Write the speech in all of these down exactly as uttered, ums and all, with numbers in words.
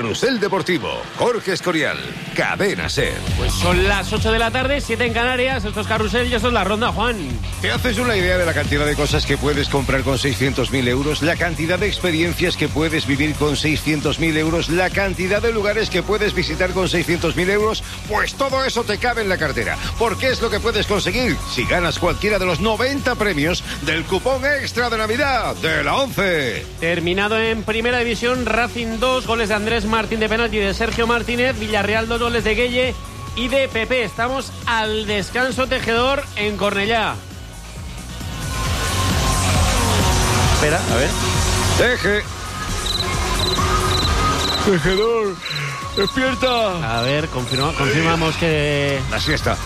Carrusel Deportivo. Jorge Escorial, Cadena SER. Pues son las ocho de la tarde, siete en Canarias. Esto es Carrusel y esto es la ronda, Juan. ¿Te haces una idea de la cantidad de cosas que puedes comprar con seiscientos mil euros? La cantidad de experiencias que puedes vivir con seiscientos mil euros. La cantidad de lugares que puedes visitar con seiscientos mil euros. Pues todo eso te cabe en la cartera. Porque es lo que puedes conseguir si ganas cualquiera de los noventa premios del cupón extra de Navidad de la ONCE. Terminado en Primera División, Racing dos, goles de Andrés Martín de penalti y de Sergio Martínez, Villarreal dos, goles de Gueye y de Pepe. Estamos al descanso, Tejedor, en Cornellá. Espera, a ver. Teje. Tejedor, despierta. A ver, confirma, confirmamos que... La siesta.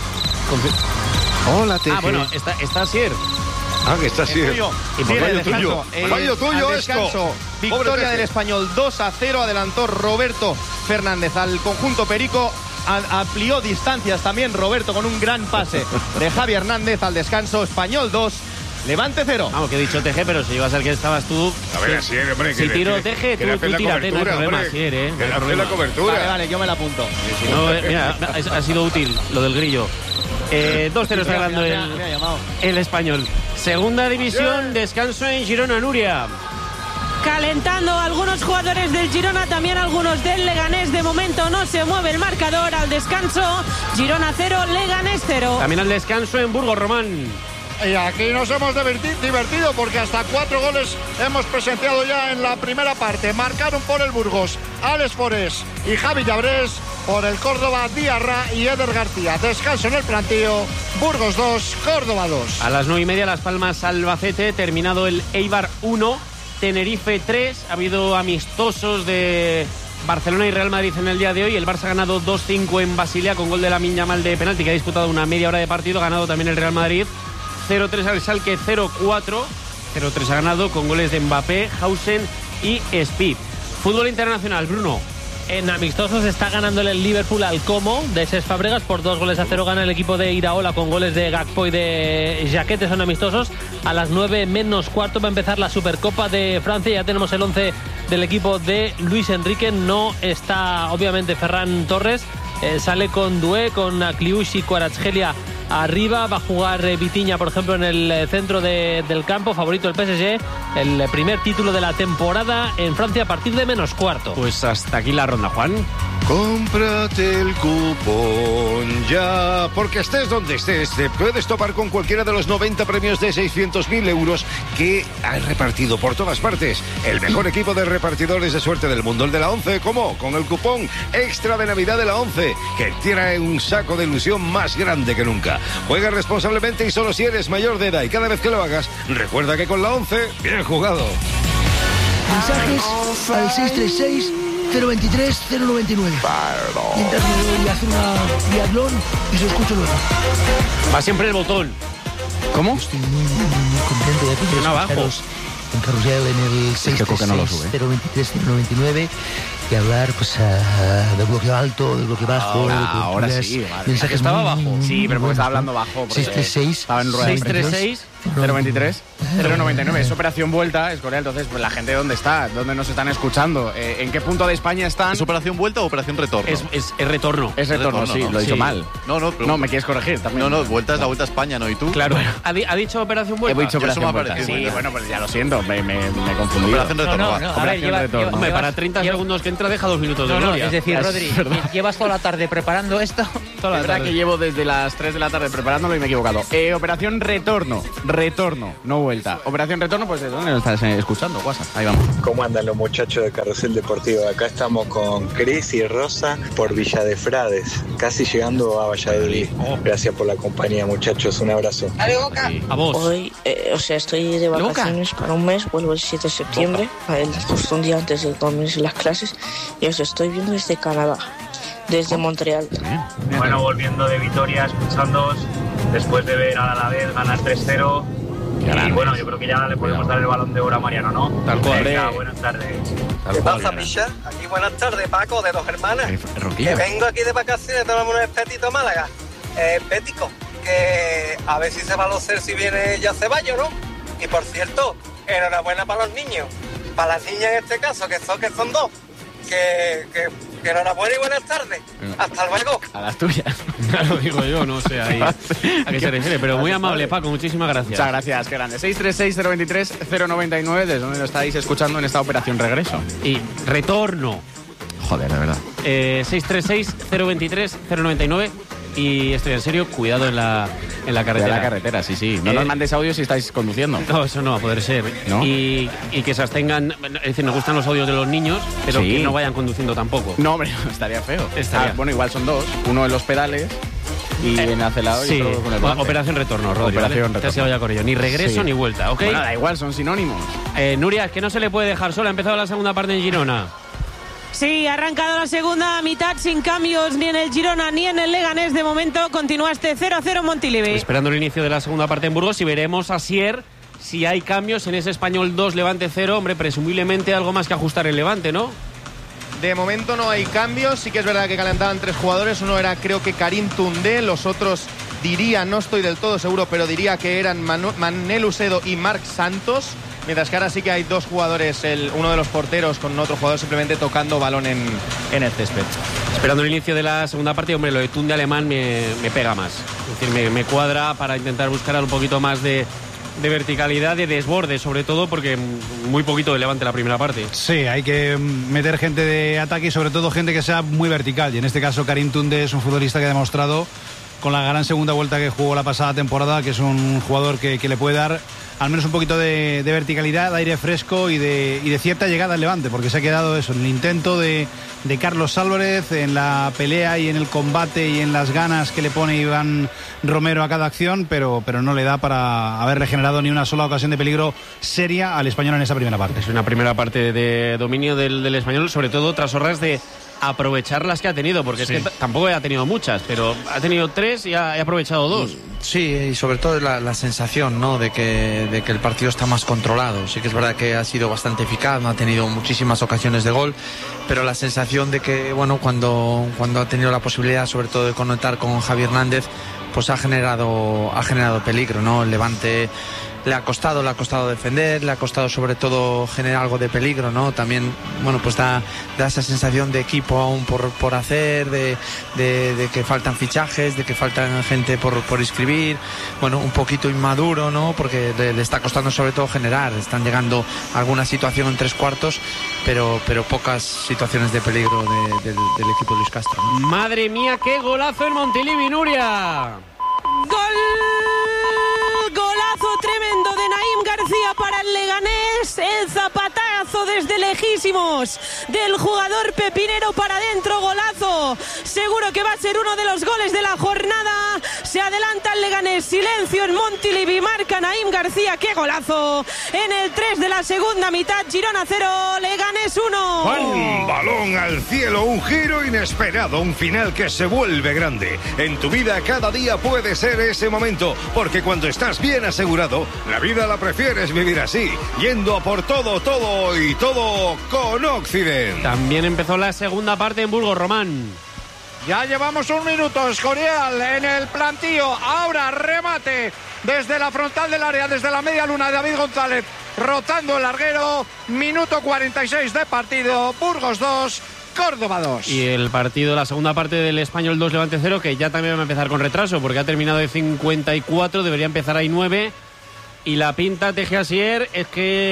Confir... Hola, Teje. Ah, bueno, está, está Asier. Ah, que está Asier. Y por fallo tuyo. tuyo. Eh, Fallo tuyo al esto. descanso, victoria del Español dos a cero. Adelantó Roberto Fernández al conjunto perico. Amplió distancias también Roberto con un gran pase de Javi Hernández. Al descanso, Español dos, Levante cero. Vamos, que he dicho Teje, pero si ibas al que estabas tú... A ver, Asier, hombre. Si que tiro que- Teje, que tú, hacer tú la tírate, no hay cobertura, problema, hombre. Asier, ¿eh? Que No hay hacer problema. la cobertura. Vale, vale, yo me la apunto. Si no, eh, mira, ha, ha sido útil lo del grillo. Eh, dos cero está Mira, ganando mira, me ha el, llamado. el Español. Segunda división, descanso en Girona, Nuria. Calentando algunos jugadores del Girona, también algunos del Leganés. De momento no se mueve el marcador. Al descanso, Girona cero, Leganés cero. También al descanso en Burgos, Román. Y aquí nos hemos diverti- divertido porque hasta cuatro goles hemos presenciado ya en la primera parte. Marcaron por el Burgos Alex Forés y Javi Llabrés, por el Córdoba Diarra y Eder García. Descanso en el plantío, Burgos dos, Córdoba dos. A las nueve y media, Las Palmas Albacete, terminado el Eibar uno, Tenerife tres. Ha habido amistosos de Barcelona y Real Madrid en el día de hoy. El Barça ha ganado dos cinco en Basilea con gol de Lamine Yamal de penalti, que ha disputado una media hora de partido. Ha ganado también el Real Madrid cero tres al Schalke cero cuatro. cero tres ha ganado con goles de Mbappé, Hausen y Speed. Fútbol internacional, Bruno. En amistosos está ganando el Liverpool al Como de Cesc Fabregas por dos goles a cero. Gana el equipo de Iraola con goles de Gakpo y de Jaquete. Son amistosos. A las nueve menos cuarto va a empezar la Supercopa de Francia. Ya tenemos el once del equipo de Luis Enrique. No está obviamente Ferran Torres. Eh, sale con Doué, con Kliush y Kvaratskhelia arriba. Va a jugar eh, Vitinha, por ejemplo, en el eh, centro de, del campo. Favorito el P S G. El eh, primer título de la temporada en Francia a partir de menos cuarto. Pues hasta aquí la ronda, Juan. Cómprate el cupón ya, porque estés donde estés, te puedes topar con cualquiera de los noventa premios de seiscientos mil euros que has repartido por todas partes. El mejor equipo de repartidores de suerte del mundo, el de la ONCE. ¿Cómo? Con el cupón extra de Navidad de la ONCE, que trae un saco de ilusión más grande que nunca. Juega responsablemente y solo si eres mayor de edad, y cada vez que lo hagas, recuerda que con la ONCE, bien jugado. Mensajes al seis tres seis, cero veintitrés, cero noventa y nueve. Mientras me voy a hacer una triatlón y se escucho luego. Va siempre el botón. ¿Cómo? Estoy muy, muy, muy contento de aquí de abajo. escucharos en Carrusel en el seis tres seis, cero veintitrés, cero noventa y nueve y hablar pues uh, del bloque alto, del bloque bajo. Ahora, de ahora culturas, sí, vale. mensajes Estaba muy, bajo. muy, muy, Sí, muy pero porque buenos, estaba ¿no? hablando bajo. porque seis tres seis, Estaba en rueda de seis tres prensa. seis, cero veintitrés, cero noventa y nueve. Es operación vuelta, es Corea. Entonces, pues la gente, ¿dónde está? ¿Dónde nos están escuchando? Eh, ¿En qué punto de España están? ¿Es operación vuelta o operación retorno? Es, es, es retorno. Es retorno, retorno, sí, ¿no? lo he dicho Sí. mal. No, no, pero- No, me quieres corregir también. No, no, vuelta es la vuelta a España, ¿no? ¿Y tú? Claro. ¿Ha, di- ha dicho operación He vuelta? dicho Yo eso me operación ha vuelta. parecido, Sí, bueno. bueno, pues ya lo siento, me, me, me he confundido. Operación retorno. No, no, va. no. A ver, Operación lleva, retorno. lleva- Hombre, llevas- para treinta lleva- segundos que entra deja dos minutos de No, no, gloria. es decir, Es Rodri, verdad. llevas toda la tarde preparando esto. Toda la Es verdad tarde. que llevo desde las tres de la tarde preparándolo y me he equivocado. Eh, operación retorno, retorno, no vuelta. Operación retorno, pues ¿de dónde lo estás eh, escuchando? WhatsApp, ahí vamos. ¿Cómo andan los muchachos de Carrusel Deportivo? Acá estamos con Cris y Rosa por Villa de Frades, casi llegando a Valladolid. Gracias por la compañía, muchachos. Un abrazo. A vos. Hoy, eh, o sea, estoy de vacaciones para un mes, vuelvo el siete de septiembre, el, justo un día antes de comienzar las clases, y os estoy viendo desde Canadá, desde Montreal. Bueno, volviendo de Vitoria, escuchándoos, después de ver a la vez ganar tres cero. Y bueno, yo creo que ya le podemos dar el balón de oro a Mariano, ¿no? Tal cual. Venga, buenas tardes. ¿Qué pasa, Misha? Aquí buenas tardes, Paco, de Dos Hermanas. Roquillo. vengo aquí de vacaciones, tomamos un espetito a Málaga. Eh, Pético, que a ver si se va a los si viene ya Ceballos, ¿no? Y por cierto, enhorabuena para los niños. Para las niñas en este caso, que son, que son dos. que, que, que enhorabuena y buenas tardes. Hasta luego. A las tuyas. Ya lo digo yo, no sé ahí a qué se refiere, pero muy amable, Paco, muchísimas gracias. Muchas gracias, qué grande. seis tres seis, cero veintitrés, cero noventa y nueve, desde donde lo estáis escuchando en esta operación regreso. Y retorno. Joder, de verdad. Eh, seis tres seis, cero veintitrés, cero noventa y nueve. Y estoy en serio, cuidado en la, en la carretera. En la carretera, sí, sí. No Eh, nos mandéis audios si estáis conduciendo. No, eso no va a poder ser. ¿No? Y, y que se abstengan, es decir, nos gustan los audios de los niños, pero Sí. que no vayan conduciendo tampoco. No, hombre, estaría feo. Estaría. Ah, bueno, igual son dos. Uno en los pedales y Eh, en acelerador sí, y otro con el volante. operación retorno, Rodri. Operación ¿vale? retorno. Te has ido ya con ello. Ni regreso Sí. ni vuelta, ¿ok? Bueno, da igual, son sinónimos. Eh, Nuria, es que no se le puede dejar sola. Ha empezado la segunda parte en Girona. Sí, ha arrancado la segunda mitad sin cambios ni en el Girona ni en el Leganés. De momento continúa este cero a cero Montilivi. Esperando el inicio de la segunda parte en Burgos y veremos a Sier si hay cambios en ese Español dos, Levante cero. Hombre, presumiblemente algo más que ajustar el Levante, ¿no? De momento no hay cambios, sí que es verdad que calentaban tres jugadores, uno era creo que Karim Toundé, los otros diría, no estoy del todo seguro, pero diría que eran Manu Manel Usedo y Marc Santos, mientras que ahora sí que hay dos jugadores, el, uno de los porteros con otro jugador simplemente tocando balón en, en el césped. Esperando el inicio de la segunda parte, hombre, lo de Toundé alemán me, me pega más, es decir, me, me cuadra para intentar buscar un poquito más de... de verticalidad, de desborde, sobre todo porque muy poquito de Levante la primera parte. Sí, hay que meter gente de ataque y sobre todo gente que sea muy vertical. Y en este caso Karim Toundé es un futbolista que ha demostrado con la gran segunda vuelta que jugó la pasada temporada que es un jugador que, que le puede dar al menos un poquito de, de verticalidad, de aire fresco y de, y de cierta llegada al Levante, porque se ha quedado eso, en el intento de, de Carlos Álvarez, en la pelea y en el combate y en las ganas que le pone Iván Romero a cada acción, pero, pero no le da para haberle generado ni una sola ocasión de peligro seria al Español en esa primera parte. Es una primera parte de dominio del, del Español, sobre todo tras horas de aprovechar las que ha tenido, porque sí. Es que tampoco ha tenido muchas, pero ha tenido tres y ha, ha aprovechado dos. Sí, y sobre todo la, la sensación, ¿no?, de que, de que el partido está más controlado. Sí que es verdad que ha sido bastante eficaz, no ha tenido muchísimas ocasiones de gol, pero la sensación de que, bueno, cuando, cuando ha tenido la posibilidad, sobre todo de conectar con Javi Hernández, pues ha generado, ha generado peligro, ¿no? El Levante le ha costado, le ha costado defender, le ha costado sobre todo generar algo de peligro, ¿no? También, bueno, pues da, da esa sensación de equipo aún por, por hacer, de, de, de que faltan fichajes, de que faltan gente por, por inscribir, bueno, un poquito inmaduro, ¿no? Porque le, le está costando sobre todo generar, están llegando a alguna situación en tres cuartos, pero, pero pocas situaciones de peligro de, del, del equipo de Luis Castro, ¿no? Madre mía, qué golazo en Montilivi, Nuria. ¡Gol! Golazo tremendo de Naim García para el Leganés, el zapatazo desde lejísimos del jugador pepinero para adentro, golazo, seguro que va a ser uno de los goles de la jornada, se adelanta el Leganés, silencio en Montilivi, marca Naim García, qué golazo, en el tres de la segunda mitad, Girona cero, Leganés uno. Un balón al cielo, un giro inesperado, un final que se vuelve grande. En tu vida cada día puede ser ese momento, porque cuando estás bien asegurado, la vida la prefieres vivir así, yendo a por todo, todo y todo con Occident. También empezó la segunda parte en Burgos, Román. Ya llevamos un minuto, Escorial en el plantío, ahora remate desde la frontal del área, desde la media luna, David González rotando el larguero, minuto cuarenta y seis de partido, Burgos dos, Córdoba dos. Y el partido, la segunda parte del Español dos, Levante cero, que ya también va a empezar con retraso, porque ha terminado de cincuenta y cuatro, debería empezar ahí nueve, y la pinta Teje Asier es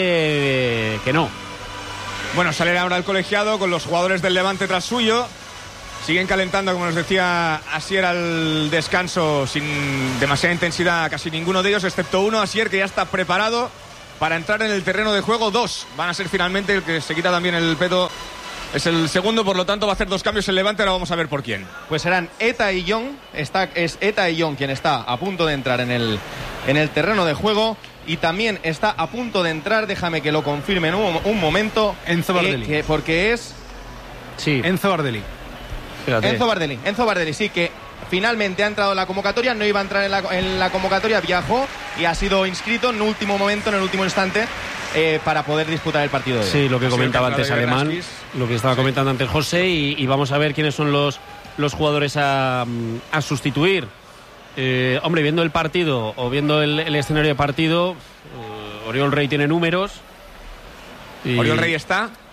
que, que no. Bueno, sale ahora el colegiado con los jugadores del Levante tras suyo. Siguen calentando, como nos decía Asier, al descanso sin demasiada intensidad casi ninguno de ellos, excepto uno, Asier, que ya está preparado para entrar en el terreno de juego. Dos van a ser finalmente, el que se quita también el peto es el segundo, por lo tanto va a hacer dos cambios el Levante, ahora vamos a ver por quién. Pues serán Eta y Young, está, es Eta y Young quien está a punto de entrar en el, en el terreno de juego. Y también está a punto de entrar, déjame que lo confirme en un, un momento, Enzo Bardelli. Eh, que, porque es... Sí. Enzo Bardelli. Fíjate. Enzo Bardelli, Enzo Bardelli, sí, que finalmente ha entrado en la convocatoria, no iba a entrar en la, en la convocatoria, viajó y ha sido inscrito en último momento, en el último instante, eh, para poder disputar el partido de hoy. Sí, lo que Sí, comentaba el antes de Alemán, Velázquez. lo que estaba comentando antes José, y, y vamos a ver quiénes son los, los jugadores a, a sustituir. Eh, hombre, viendo el partido o viendo el, el escenario de partido, eh, Oriol Rey tiene números. Y... Oriol Rey está.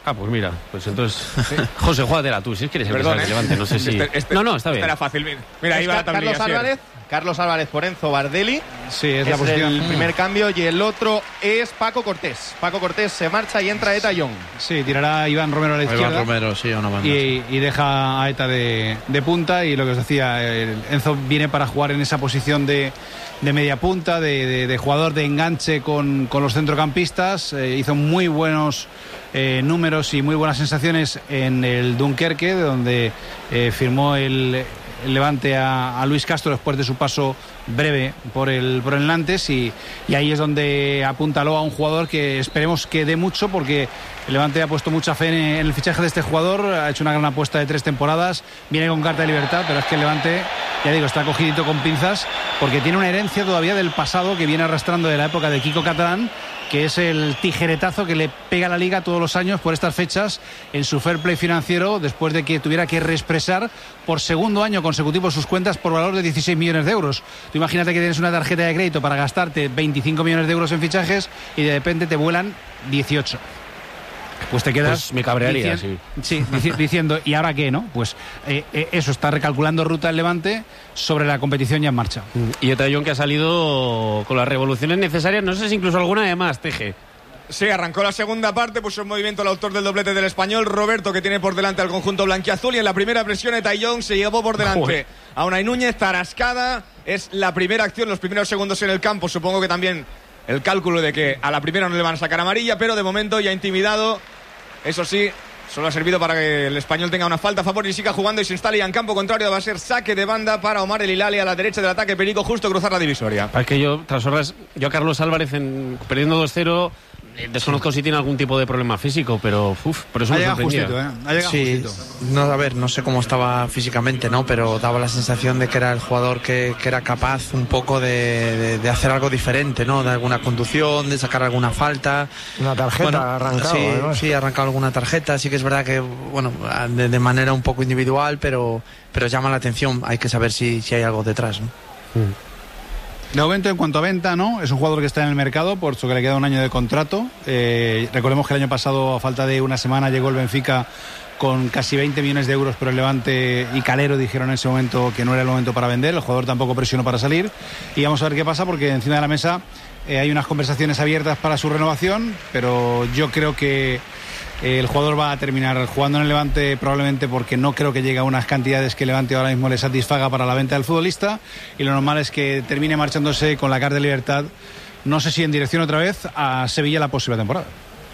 Ah, pues mira, pues entonces... José, júgatela tú, si quieres Perdón, empezar ¿eh? el Levante, no sé si... Este, este, no, no, está bien. Este era fácil, mira, mira ahí Es va la Carlos tablilla. Álvarez, Carlos Álvarez por Enzo Bardelli. Sí, es, es la posición. el primer cambio y el otro es Paco Cortés. Paco Cortés se marcha y entra Eta Young. Sí, tirará Iván Romero a la izquierda. Iván Romero, sí, una banda. Y, y deja a Eta de, de punta. Y lo que os decía, el Enzo viene para jugar en esa posición de, de media punta, de, de, de jugador de enganche con, con los centrocampistas. Eh, hizo muy buenos eh, números y muy buenas sensaciones en el Dunkerque, donde eh, firmó el, el Levante a, a Luis Castro después de su paso breve por el, por el Nantes, y, y ahí es donde apuntaló a un jugador que esperemos que dé mucho, porque el Levante ha puesto mucha fe en, en el fichaje de este jugador, ha hecho una gran apuesta de tres temporadas, viene con carta de libertad, pero es que el Levante, ya digo, está cogidito con pinzas, porque tiene una herencia todavía del pasado que viene arrastrando de la época de Kiko Catalán, que es el tijeretazo que le pega a la Liga todos los años por estas fechas en su fair play financiero, después de que tuviera que reexpresar por segundo año consecutivo sus cuentas por valor de dieciséis millones de euros. Tú imagínate que tienes una tarjeta de crédito para gastarte veinticinco millones de euros en fichajes y de repente te vuelan dieciocho. Pues te quedas... Pues me cabrearía, dici- sí. Sí, dici- diciendo, ¿y ahora qué, no? Pues eh, eh, eso, está recalculando ruta el Levante sobre la competición ya en marcha. Y Eta Young que ha salido con las revoluciones necesarias, no sé si incluso alguna de más, Teje. Sí, arrancó la segunda parte, puso en movimiento el autor del doblete del Español, Roberto, que tiene por delante al conjunto blanquiazul, y en la primera presión Eta Young se llevó por delante Joder. a Unai Núñez, tarascada, es la primera acción, los primeros segundos en el campo, supongo que también el cálculo de que a la primera no le van a sacar amarilla, pero de momento ya intimidado, eso sí, solo ha servido para que el Español tenga una falta a favor y siga jugando y se instale ya en campo contrario, va a ser saque de banda para Omar El Hilali a la derecha del ataque, Perico justo cruzar la divisoria. Es que yo, tras horas, yo a Carlos Álvarez en, perdiendo dos cero, desconozco si tiene algún tipo de problema físico, pero uf, por eso ha me llegado sorprendía. justito, ¿eh? Ha llegado Sí, justito. no, a ver, no sé cómo estaba físicamente, ¿no? Pero daba la sensación de que era el jugador que, que era capaz un poco de, de, de hacer algo diferente, ¿no? De alguna conducción, de sacar alguna falta. Una tarjeta Bueno, arrancado, sí, además. sí, ha arrancado alguna tarjeta. Sí que es verdad que, bueno, de, de manera un poco individual, pero, pero llama la atención. Hay que saber si, si hay algo detrás, ¿no? Mm. De momento, en cuanto a venta, ¿no? Es un jugador que está en el mercado, por eso que le queda un año de contrato. Eh, recordemos que el año pasado, a falta de una semana, llegó el Benfica con casi veinte millones de euros, pero el Levante y Calero dijeron en ese momento que no era el momento para vender. El jugador tampoco presionó para salir. Y vamos a ver qué pasa, porque encima de la mesa eh, hay unas conversaciones abiertas para su renovación, pero yo creo que el jugador va a terminar jugando en el Levante, probablemente porque no creo que llegue a unas cantidades que el Levante ahora mismo le satisfaga para la venta del futbolista, y lo normal es que termine marchándose con la carta de libertad, no sé si en dirección otra vez a Sevilla la próxima temporada.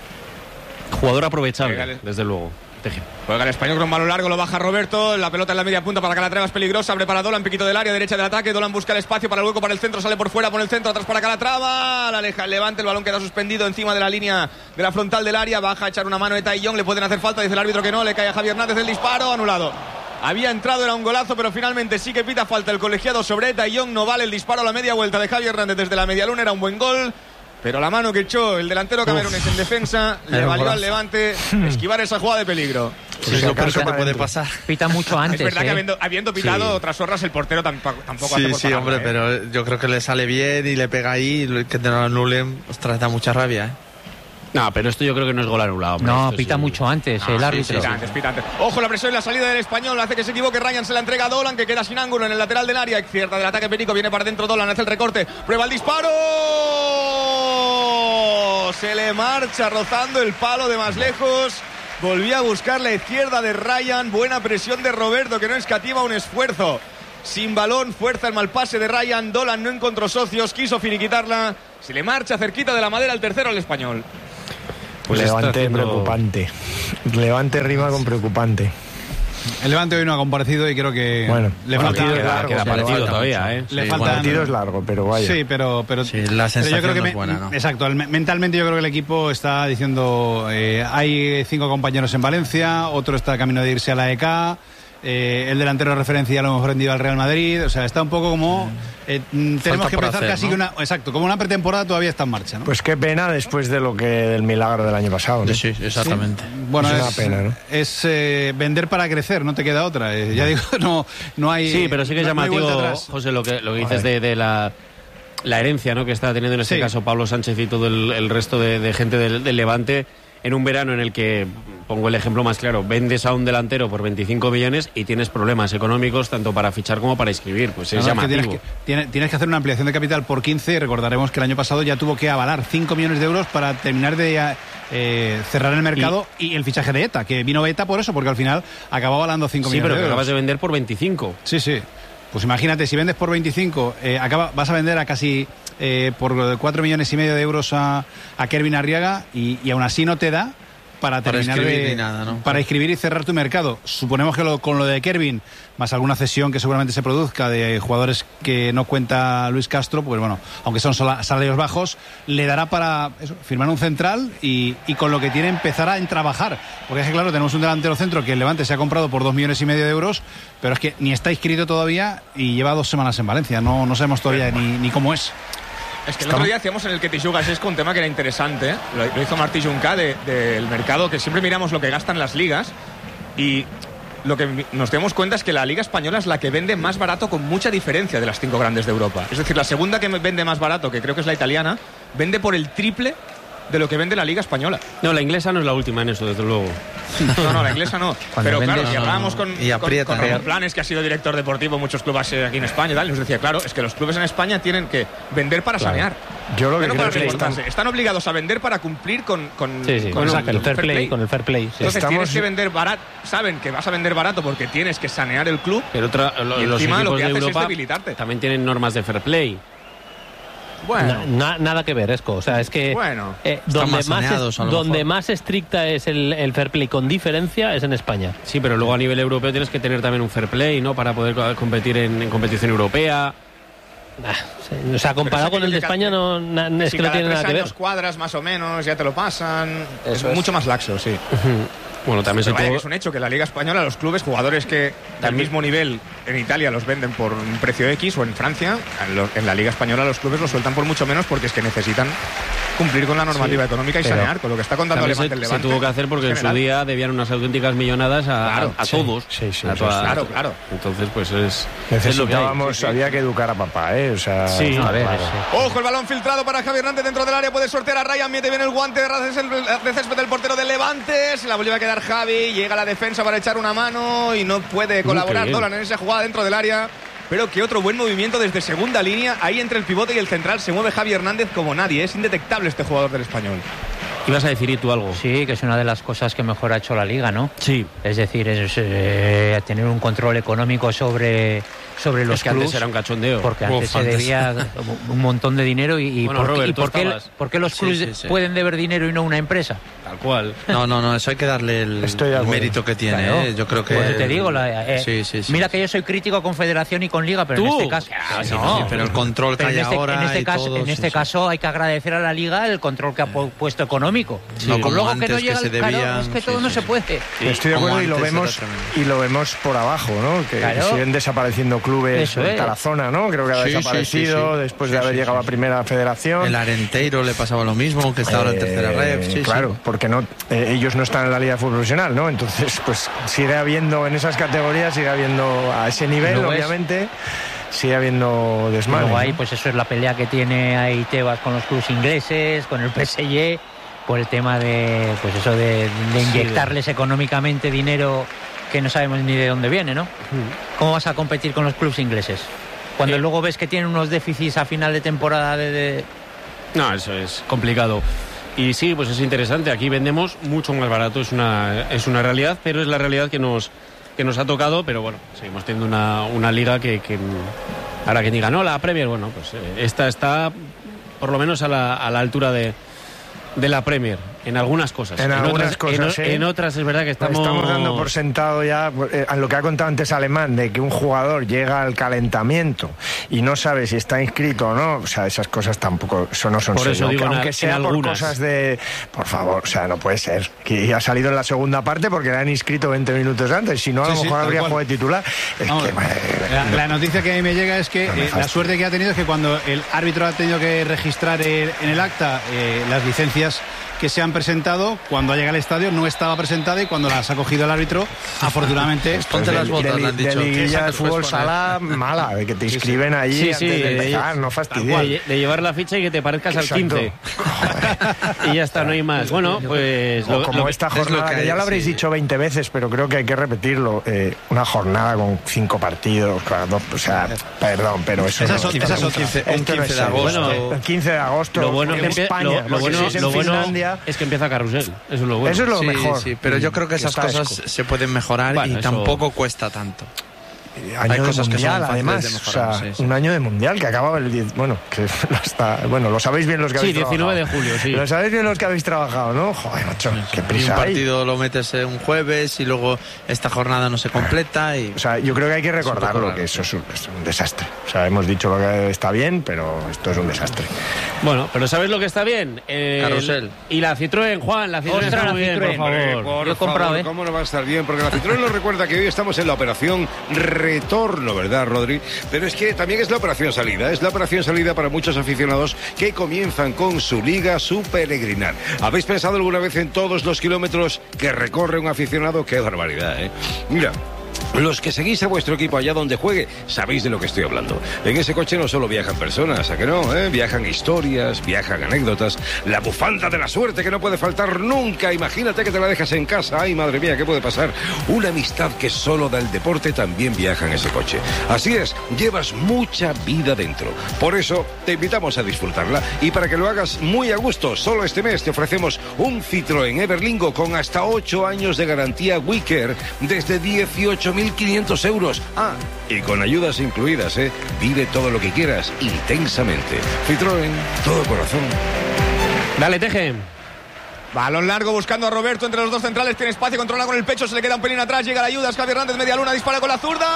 Jugador aprovechable, desde luego. Teje. Juega el Español con un balón largo, lo baja Roberto, la pelota en la media punta para Calatrava, es peligrosa, abre para Dolan, piquito del área, derecha del ataque, Dolan busca el espacio para el hueco, para el centro, sale por fuera, pone el centro, atrás para Calatrava, la aleja el Levante, el balón queda suspendido encima de la línea de la frontal del área, baja a echar una mano Eta Young, le pueden hacer falta, dice el árbitro que no, le cae a Javi Hernández el disparo, anulado. Había entrado, era un golazo, pero finalmente sí que pita falta el colegiado sobre Eta Young, no vale el disparo a la media vuelta de Javi Hernández desde la media luna, era un buen gol. Pero la mano que echó el delantero camerunés en defensa le valió al Levante esquivar esa jugada de peligro. Sí, es lo peor que te puede pasar. Pita mucho antes. Es verdad ¿eh? que habiendo, habiendo pitado Sí. otras horas, el portero tampoco, tampoco hace Sí, por sí, pararlo, hombre, ¿eh? pero yo creo que le sale bien y le pega ahí, y que te lo anulen, ostras, da mucha rabia, ¿eh? No, pero esto yo creo que no es gol anulado. hombre. No, Esto pita sí. mucho antes Ah, el sí, árbitro. Pita antes, pita antes. Ojo la presión y la salida del Español hace que se equivoque. Ryan se la entrega a Dolan, que queda sin ángulo en el lateral del área. Cierta del ataque, Perico viene para dentro. Dolan hace el recorte, prueba el disparo. Se le marcha rozando el palo de más lejos. Volvía a buscar la izquierda de Ryan. Buena presión de Roberto, que no escatima un esfuerzo. Sin balón, fuerza el mal pase de Ryan. Dolan no encontró socios, quiso finiquitarla. Se le marcha cerquita de la madera el tercero al Español. Pues Levante está haciendo... preocupante. Levante rima con preocupante. El Levante hoy no ha comparecido y creo que Bueno, le bueno, falta... queda- Queda, queda pero partido falta todavía, mucho. ¿eh? Le Sí, falta... El partido es largo, pero vaya. Sí, pero, pero, Sí, la pero yo sensación creo que no me- es buena, ¿no? Exacto, el- mentalmente yo creo que el equipo está diciendo eh, hay cinco compañeros en Valencia, otro está camino de irse a la E K, eh, el delantero de referencia lo hemos vendido al Real Madrid, o sea, está un poco como eh, mm, tenemos Falta que por empezar hacer, casi ¿no? que una, exacto, como una pretemporada todavía está en marcha, ¿no? Pues qué pena después de lo que del milagro del año pasado, ¿no? Sí, exactamente. Bueno, es es, una pena, ¿no? es eh, vender para crecer, no te queda otra. Eh, ya digo, no, no hay. Sí, pero sí que es no- no hay llamativo, vuelta atrás. José, lo que, lo que dices de, de la, la herencia, ¿no?, que está teniendo en este Sí. caso Pablo Sánchez y todo el, el resto de, de gente del, del Levante. en un verano en el que, pongo el ejemplo más claro, vendes a un delantero por veinticinco millones y tienes problemas económicos tanto para fichar como para inscribir, pues es no, llamativo. Es que tienes, que, tienes, tienes que hacer una ampliación de capital por quince y recordaremos que el año pasado ya tuvo que avalar cinco millones de euros para terminar de eh, cerrar el mercado y, y el fichaje de ETA, que vino ETA por eso, porque al final acabó avalando cinco sí, millones de euros. Sí, pero que acabas de vender por veinticinco. Sí, sí. Pues imagínate, si vendes por veinticinco, eh, acaba, vas a vender a casi eh, por cuatro millones y medio de euros a, a Kervin Arriaga y, y aún así no te da para terminar para de, nada, ¿no? para inscribir y cerrar tu mercado. Suponemos que lo, con lo de Kervin, más alguna cesión que seguramente se produzca de jugadores que no cuenta Luis Castro, pues bueno, aunque son salarios bajos, le dará para eso, firmar un central y, y con lo que tiene empezar a trabajar. Porque es que claro, tenemos un delantero centro que el Levante se ha comprado por dos millones y medio de euros, pero es que ni está inscrito todavía y lleva dos semanas en Valencia. No, no sabemos todavía ni, ni cómo es. Es que el otro día hacíamos en el Ketty Jugas es con un tema que era interesante, ¿eh? lo, lo hizo Martí Junca del de, mercado, que siempre miramos lo que gastan las ligas y lo que nos damos cuenta es que la Liga Española es la que vende más barato con mucha diferencia de las cinco grandes de Europa. Es decir, la segunda que vende más barato, que creo que es la italiana, vende por el triple de lo que vende la Liga Española. No, la inglesa no es la última en eso, desde luego. No, no, la inglesa no. Cuando Pero vende, claro, no, si no, hablábamos con, y aprieta, con, con Ramón Planes, que ha sido director deportivo en muchos clubes aquí en España y tal, nos decía, claro, es que los clubes en España tienen que vender para claro. sanear. Yo lo que no creo para que recortarse. están... están obligados a vender para cumplir con, con, sí, sí, con, con, el, el, el fair play, play. Con el fair play. Sí. Entonces Estamos... tienes que vender barato, saben que vas a vender barato porque tienes que sanear el club. Pero otra, lo, y los encima equipos lo que de haces Europa es debilitarte. También tienen normas de fair play. Bueno, na, nada que ver, Esco. O sea, es que bueno, eh, donde, más, saneados, es, donde más estricta es el, el fair play con diferencia es en España. Sí, pero luego a nivel europeo tienes que tener también un fair play, ¿no? Para poder competir en, en competición europea. Nah, o sea, comparado con el de España, no, na, es si que no tiene nada que ver. Años cuadras más o menos, ya te lo pasan. Eso es, es mucho más laxo, sí. Bueno, también Pero se vaya tuvo... que es un hecho que la Liga Española, los clubes, jugadores que del mismo nivel en Italia los venden por un precio X o en Francia, en la Liga Española los clubes los sueltan por mucho menos porque es que necesitan cumplir con la normativa sí, económica y sanear, con lo que está contando Levante se, el Levante. Se tuvo que hacer porque en, en su día debían unas auténticas millonadas a, claro, a, a sí, todos. Sí, sí, a sí, todas, claro, claro. Entonces, pues es. Necesitábamos, es sí, sí. había que educar a papá, ¿eh? O sea, sí, no, a ver. claro. Sí. Ojo, el balón filtrado para Javi Hernández dentro del área, puede sortear a Ryan, mete bien el guante de césped del portero de Levante, se la vuelve a quedar Javi, llega a la defensa para echar una mano y no puede colaborar Dolan en esa jugada dentro del área. Pero que otro buen movimiento desde segunda línea, ahí entre el pivote y el central se mueve Javi Hernández como nadie, es indetectable este jugador del Español. ¿Ibas a decir y tú algo? Sí, que es una de las cosas que mejor ha hecho la Liga, ¿no? Sí. Es decir, es eh, tener un control económico sobre, sobre los es que clubs. Antes era un cachondeo. Porque antes Uf, se antes. debía un montón de dinero y, y, bueno, por, Robert, y por, qué, por qué los clubs sí, sí, sí. pueden deber dinero y no una empresa. Tal cual. No, no, no, eso hay que darle el, el mérito que tiene. Claro. ¿eh? Yo creo que. Pues te digo, la, eh, sí, sí, sí, mira sí. que yo soy crítico con Federación y con Liga, pero ¿Tú? en este caso. Ah, sí, no, sí, pero el control que hay en este, ahora. En este, y caso, todo, en este sí, caso hay que agradecer a la Liga el control que ha puesto económico. Sí. No como luego antes que no llega que se el, claro, debían, es que sí, todo sí, no sí. se puede. Sí, estoy de acuerdo y lo vemos y lo vemos por abajo, ¿no? Que claro. siguen desapareciendo clubes Eso en es. Tarazona, ¿no? Creo que ha sí, desaparecido sí, sí, sí. después sí, de haber sí, llegado sí. a Primera Federación. El Arenteiro le pasaba lo mismo, que está ahora en tercera red. Sí, claro, sí. porque no, eh, ellos no están en la Liga de Fútbol Profesional, ¿no? Entonces, pues sigue habiendo en esas categorías, sigue habiendo a ese nivel, ¿No obviamente. Sigue habiendo desmadre. Luego ahí, ¿no? pues eso es la pelea que tiene ahí Tebas con los clubes ingleses, con el P S G, por el tema de, pues eso de, de inyectarles sí, de... económicamente dinero que no sabemos ni de dónde viene, ¿no? ¿Cómo vas a competir con los clubes ingleses? Cuando eh. luego ves que tienen unos déficits a final de temporada de... de... No, eso es complicado. Y sí, pues es interesante. Aquí vendemos mucho más barato, es una, es una realidad, pero es la realidad que nos... que nos ha tocado, pero bueno, seguimos teniendo una, una liga que, que ahora que ni ganó la Premier, bueno, pues eh, esta está por lo menos a la, a la altura de, de la Premier, en algunas cosas. En, en algunas otras, cosas, en, ¿eh? en otras es verdad que estamos... Estamos dando por sentado ya, eh, a lo que ha contado antes Alemán, de que un jugador llega al calentamiento y no sabe si está inscrito o no, o sea, esas cosas tampoco, eso no son por serios. eso digo, aunque en sea por cosas de... Por favor, o sea, no puede ser. Que ha salido en la segunda parte porque le han inscrito veinte minutos antes, si no a lo sí, mejor sí, habría cual. juego de titular. Es Vamos, que, madre, La, la noticia que a mí me llega es que eh, la suerte que ha tenido es que cuando el árbitro ha tenido que registrar el, en el acta eh, las licencias que se han presentado, cuando llega al estadio no estaba presentada y cuando las ha cogido el árbitro, afortunadamente... Ponte las botas, le han dicho. De liguilla de fútbol sala mala, de que te inscriben allí sí, antes sí, de de, empezar, no fastidies. De, de llevar la ficha y que te parezcas Exacto. al quince. Y ya está, no hay más. Bueno, pues... Lo, como lo, esta jornada, que, que ya lo habréis sí. dicho veinte veces, pero creo que hay que repetirlo. Eh, una jornada con cinco partidos, dos, o sea, perdón, pero eso esa no, es esa es otra. quince, un quince de agosto. Bueno, el quince de agosto lo bueno en que España. Lo, lo bueno, si es lo bueno Finlandia, es que empieza Carrusel. Eso es lo bueno. Eso es lo sí, mejor. Sí, pero yo creo que esas cosas esco. se pueden mejorar bueno, y eso... tampoco cuesta tanto. Año Hay de cosas mundial, que son además, de mejorar, o sea, sí, sí. un año de mundial que acaba el diez, bueno, que hasta, bueno, lo sabéis bien los que sí, habéis diecinueve trabajado. de julio, sí. Lo sabéis bien los que habéis trabajado, ¿no? Joder, macho, qué prisa y un partido hay. lo metes un jueves y luego esta jornada no se completa y... O sea, yo creo que hay que recordarlo, que eso es un, es un desastre. O sea, hemos dicho lo que está bien, pero esto es un desastre. Bueno, pero ¿sabes lo que está bien? El... Carrusel. Y la Citroën, Juan, la Citroën Ostras, está muy bien, por favor. Hombre, por Yo he comprado, favor, ¿eh? ¿Cómo no va a estar bien? Porque la Citroën nos recuerda que hoy estamos en la operación retorno, ¿verdad, Rodri? Pero es que también es la operación salida, es la operación salida para muchos aficionados que comienzan con su liga, su peregrinar. ¿Habéis pensado alguna vez en todos los kilómetros que recorre un aficionado? ¡Qué barbaridad, eh! Mira, los que seguís a vuestro equipo allá donde juegue, sabéis de lo que estoy hablando. En ese coche no solo viajan personas, ¿a que no? ¿Eh? Viajan historias, viajan anécdotas, la bufanda de la suerte que no puede faltar nunca. Imagínate que te la dejas en casa. Ay, madre mía, ¿qué puede pasar? Una amistad que solo da el deporte también viaja en ese coche. Así es, llevas mucha vida dentro. Por eso te invitamos a disfrutarla. Y para que lo hagas muy a gusto, solo este mes te ofrecemos un Citroën Everlingo con hasta ocho años de garantía WeCare desde dieciocho mil quinientos euros. Ah, y con ayudas incluidas, ¿eh? Vive todo lo que quieras intensamente. Citroën, todo corazón. Dale, Teje. Balón largo buscando a Roberto entre los dos centrales. Tiene espacio, controla con el pecho. Se le queda un pelín atrás. Llega la ayuda. Javi Hernández, media luna. Dispara con la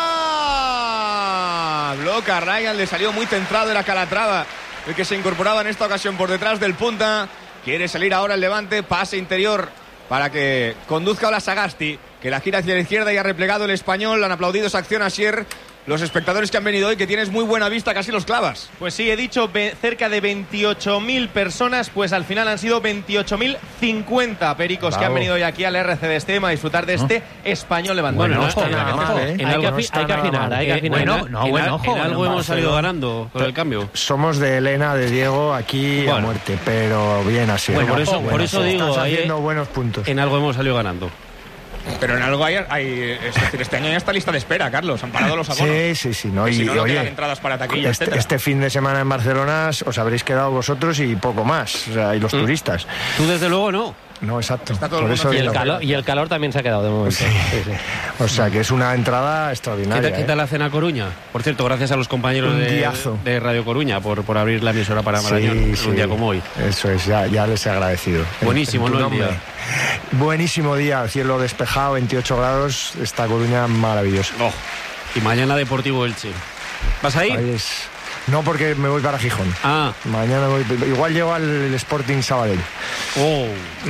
zurda. Bloca Ryan. Le salió muy centrado. Era Calatrava el que se incorporaba en esta ocasión por detrás del punta. Quiere salir ahora el Levante. Pase interior para que conduzca a Sagasti, que la gira hacia la izquierda y ha replegado el Español. Han aplaudido esa acción Asier. Los espectadores que han venido hoy, que tienes muy buena vista, casi los clavas. Pues sí, he dicho cerca de veintiocho mil personas, pues al final han sido veintiocho mil cincuenta pericos Bravo. que han venido hoy aquí al R C de Estema a disfrutar de este ¿no? Español Levante. Bueno, no, no está nada mal, ¿eh? Hay que afinar, hay que afinar. Bueno, no, bueno, ojo. En algo hemos salido ganando con el cambio. Somos de Elena, de Diego, aquí bueno. a muerte, pero bien así. Bueno, por eso, por eso digo, estás haciendo buenos puntos. En algo hemos salido ganando. Pero en algo hay, hay, es decir, este año ya está lista de espera, Carlos. Han parado los abonos. Sí, sí, sí. No, y, y, si no, no oye, quedan entradas para taquilla, este, etcétera. Este fin de semana en Barcelona os habréis quedado vosotros y poco más. O sea, y los mm. turistas. Tú desde luego no. No, exacto. Está todo Por el eso y, el calor, y el calor también se ha quedado de momento. Sí. Sí, sí. O sea, que es una entrada extraordinaria. ¿Qué tal ¿eh? la cena Coruña? Por cierto, gracias a los compañeros de, de Radio Coruña por, por abrir la emisora para Marañón sí, sí. un día como hoy. Eso es, ya, ya les he agradecido. Buenísimo, ¿no? El día. Buenísimo día, cielo despejado, veintiocho grados, esta Coruña maravillosa. Oh. Y mañana Deportivo Elche. ¿Vas a ir? Ahí es... No, porque me voy para Gijón. Ah. Mañana voy. Igual llego al Sporting Sabadell. Oh.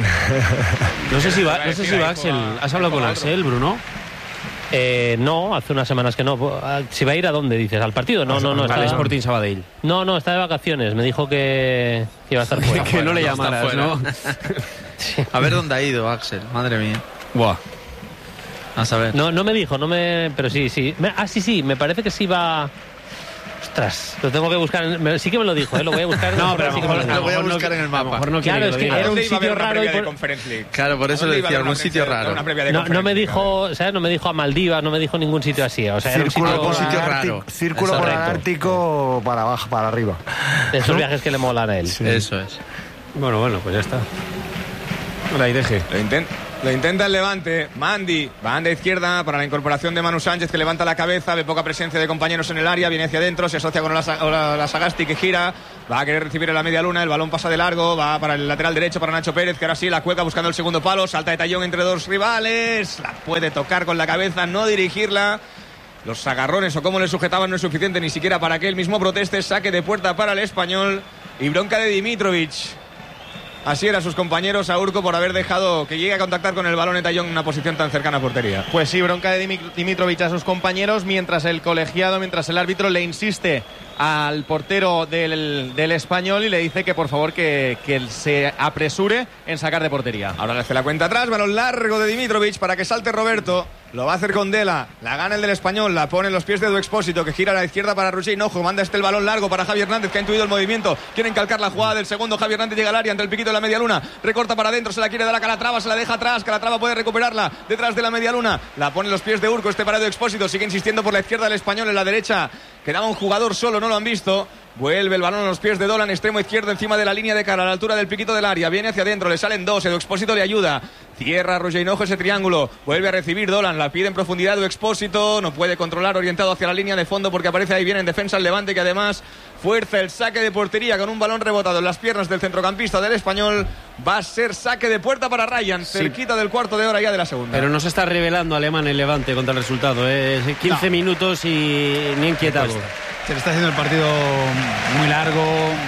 No sé si va, no sé si va Axel. ¿Has hablado con Axel, Bruno? Eh, no, hace unas semanas que no. ¿Si va a ir a dónde dices? ¿Al partido? No, no, no. Al Sporting Sabadell. No, no, está de vacaciones. Me dijo que iba a estar fuera. Que no le llamaras, ¿no? Sí. A ver dónde ha ido Axel. Madre mía. Buah. A saber. No, no me dijo, no me. Pero sí, sí. Me... Ah, sí, sí. Me parece que sí va. Ostras, lo tengo que buscar. En... Sí que me lo dijo, ¿eh? Lo voy a buscar. No, pero sí que me lo, lo, lo voy a buscar no, en el mapa. No claro, es que era un sitio raro. Y por... Claro, por eso le decía, algún sitio raro. No, no me dijo, ¿sabes? No me dijo a Maldivas, no me dijo ningún sitio así. O sea, era un sitio, un sitio raro. Círculo por el Ártico para abajo, para arriba. De esos viajes que le molan a él. Sí. Eso es. Bueno, bueno, pues ya está. Hola, y deje. Lo intenta. Lo intenta el Levante, Mandy, banda izquierda para la incorporación de Manu Sánchez, que levanta la cabeza, ve poca presencia de compañeros en el área, viene hacia adentro, se asocia con la, la, la Sagasti, que gira, va a querer recibir en la media luna, el balón pasa de largo, va para el lateral derecho para Nacho Pérez, que ahora sí la cuelga buscando el segundo palo, salta de tallón entre dos rivales, la puede tocar con la cabeza, no dirigirla. Los agarrones o cómo le sujetaban no es suficiente ni siquiera para que él mismo proteste. Saque de puerta para el Español y bronca de Dimitrovic. así era a sus compañeros, a Urco, por haber dejado que llegue a contactar con el balón Etayón en una posición tan cercana a portería. Pues sí, bronca de Dimitrovic a sus compañeros, mientras el colegiado, mientras el árbitro le insiste al portero del, del Español y le dice que por favor que, que se apresure en sacar de portería. Ahora le hace la cuenta atrás, balón largo de Dimitrovic para que salte Roberto. Lo va a hacer con Dela, la gana el del Español, la pone en los pies de Du Expósito, que gira a la izquierda para Roger Hinojo, manda este el balón largo para Javi Hernández, que ha intuido el movimiento, quieren calcar la jugada del segundo, Javi Hernández llega al área entre el piquito de la media luna, recorta para adentro, se la quiere dar a Calatrava, se la deja atrás, Calatrava puede recuperarla detrás de la media luna, la pone en los pies de Urco, este para Du Expósito, sigue insistiendo por la izquierda del Español, en la derecha quedaba un jugador solo, no lo han visto. Vuelve el balón a los pies de Dolan, extremo izquierdo encima de la línea de cara, a la altura del piquito del área. Viene hacia adentro, le salen dos, Edu Expósito le ayuda. Cierra Roger Hinojo ese triángulo. Vuelve a recibir Dolan, la pide en profundidad Edu Expósito. No puede controlar, orientado hacia la línea de fondo porque aparece ahí bien en defensa el Levante, que además fuerza el saque de portería con un balón rebotado en las piernas del centrocampista del Español. Va a ser saque de puerta para Ryan, sí, cerquita del cuarto de hora ya de la segunda. Pero no se está revelando Alemán el Levante contra el resultado, ¿eh? quince no. minutos y ni inquietado. Se le está haciendo el partido muy largo,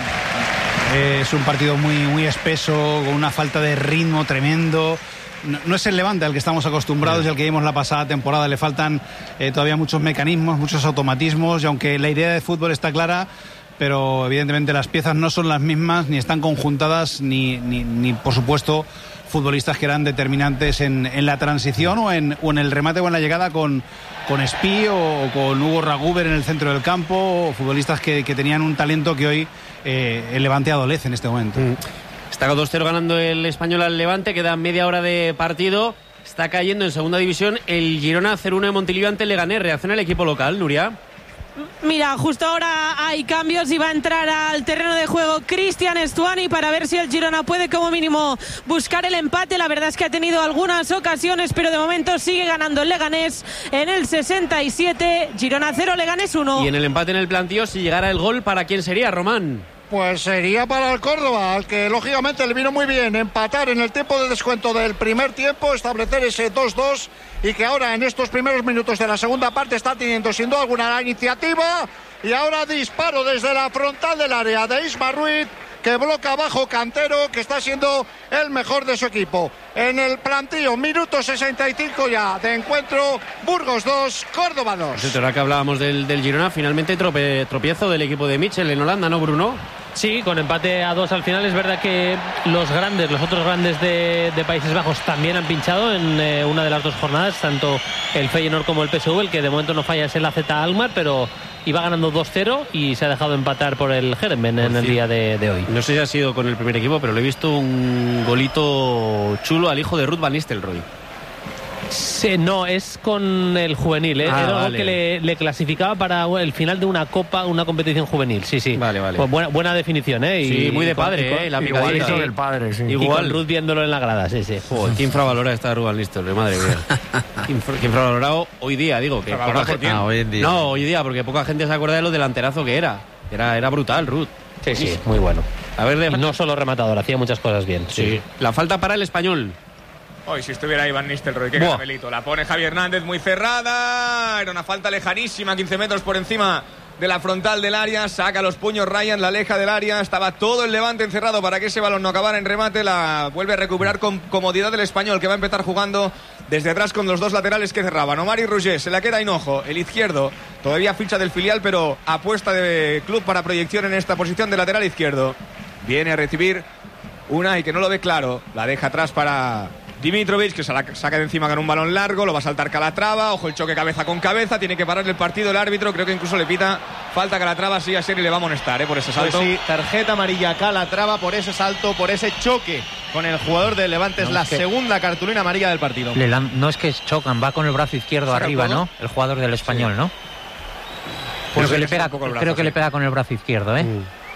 es un partido muy, muy espeso, con una falta de ritmo tremendo. No, no es el Levante al que estamos acostumbrados y al que vimos la pasada temporada. Le faltan eh, todavía muchos mecanismos, muchos automatismos, y aunque la idea de fútbol está clara, pero evidentemente las piezas no son las mismas, ni están conjuntadas, ni, ni, ni por supuesto futbolistas que eran determinantes en, en la transición o en, o en el remate o en la llegada con, con Espí o, o con Hugo Raguber en el centro del campo, o futbolistas que, que tenían un talento que hoy eh, el Levante adolece en este momento. Mm. Está dos cero ganando el Español al Levante, queda media hora de partido, está cayendo en segunda división el Girona cero uno de Montilivi ante el Leganés. Reacciona el equipo local, Nuria. Mira, justo ahora hay cambios y va a entrar al terreno de juego Cristian Stuani para ver si el Girona puede como mínimo buscar el empate. La verdad es que ha tenido algunas ocasiones, pero de momento sigue ganando el Leganés en el sesenta y siete. Girona cero, Leganés uno. Y en el empate en el plantío, si llegara el gol, ¿para quién sería, Román? Pues sería para el Córdoba, al que lógicamente le vino muy bien empatar en el tiempo de descuento del primer tiempo, establecer ese dos dos, y que ahora en estos primeros minutos de la segunda parte está teniendo sin duda alguna la iniciativa. Y ahora disparo desde la frontal del área de Isma Ruiz, que bloca abajo Cantero, que está siendo el mejor de su equipo. En el plantío, minuto sesenta y cinco ya de encuentro, Burgos dos, Córdoba dos. Sí, ahora que hablábamos del, del Girona, finalmente trope, tropiezo del equipo de Mitchell en Holanda, ¿no, Bruno? Sí, con empate a dos al final. Es verdad que los grandes, los otros grandes de, de Países Bajos también han pinchado en eh, una de las dos jornadas, tanto el Feyenoord como el P S V. El que de momento no falla es el A Z Alkmaar, pero iba ganando dos cero y se ha dejado empatar por el Heerenveen en el día de, de hoy. No sé si ha sido con el primer equipo, pero le he visto un golito chulo al hijo de Ruud van Nistelrooy. Sí, no, es con el juvenil, ¿eh? Ah, Era algo vale. que le, le clasificaba para el final de una copa, una competición juvenil. Sí, sí. Vale, vale. Pues buena, buena definición, ¿eh? Y, sí, muy de y con- padre, y con- ¿eh? La igual picadita. hizo del padre, sí. Y Igual. con Ruth viéndolo en la grada, sí, sí. Joder, qué infravalora está Ruud van Nistelrooy, madre mía. Qué infra- qué infravalorado hoy día, digo. Que ¿Infravalorado poca por quién? gente- Ah, hoy en día. No, hoy día, porque poca gente se acuerda de lo delanterazo que era. Era, era brutal, Ruud. Sí, sí, muy bueno. A ver, de... No solo rematador, hacía muchas cosas bien. Sí. La falta para el Español. Hoy si estuviera Iván Nistelrooy, qué Buah. caramelito. La pone Javi Hernández muy cerrada. Era una falta lejanísima, quince metros por encima de la frontal del área. Saca los puños Ryan, la aleja del área. Estaba todo el Levante encerrado para que ese balón no acabara en remate. La vuelve a recuperar con comodidad el Español, que va a empezar jugando desde atrás con los dos laterales que cerraban. Omar y Roger, se la queda Hinojo, el izquierdo. Todavía ficha del filial, pero apuesta de club para proyección en esta posición de lateral izquierdo. Viene a recibir una y que no lo ve claro. La deja atrás para Dimitrovic, que se la saca de encima con un balón largo. Lo va a saltar Calatrava. Ojo el choque cabeza con cabeza. Tiene que parar el partido el árbitro. Creo que incluso le pita falta a Calatrava. Sí, a Seri le va a amonestar, ¿eh? Por ese Pues salto. sí, tarjeta amarilla Calatrava por ese salto, por ese choque con el jugador del Levante. Es No, la es que- segunda cartulina amarilla del partido. Le lan- no es que chocan, va con el brazo izquierdo ¿Saca arriba, el codo? ¿no? El jugador del Español, ¿no? Pues Creo que, sí, le sí, pega, un poco el brazo, creo que sí. le pega con el brazo izquierdo, ¿eh?